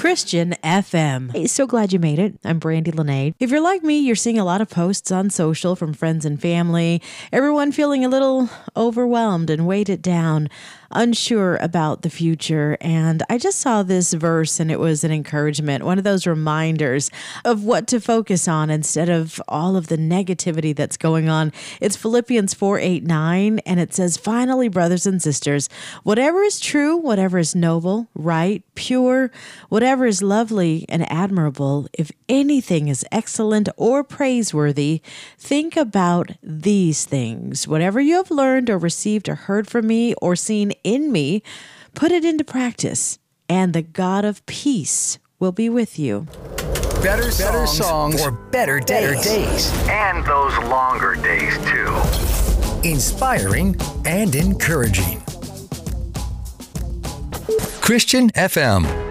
Christian FM. Hey, so glad you made it. I'm Brandy Lene. If you're like me, you're seeing a lot of posts on social from friends and family, everyone feeling a little overwhelmed and weighted down, unsure about the future. And I just saw this verse and it was an encouragement, one of those reminders of what to focus on instead of all of the negativity that's going on. It's Philippians 4:8-9, and it says, "Finally, brothers and sisters, whatever is true, whatever is noble, right, pure, whatever is lovely and admirable, if anything is excellent or praiseworthy, think about these things. Whatever you have learned or received or heard from me or seen in me, put it into practice, and the God of peace will be with you." Better songs for better days. And those longer days, too. Inspiring and encouraging. Christian FM.